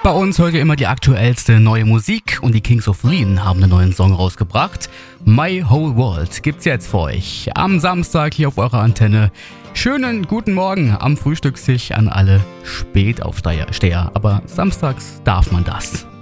Bei uns hört ihr immer die aktuellste neue Musik und die Kings of Lean haben einen neuen Song rausgebracht. My Whole World gibt's jetzt für euch am Samstag hier auf eurer Antenne. Schönen guten Morgen am Frühstückstisch an alle Spätaufsteher, aber samstags darf man das.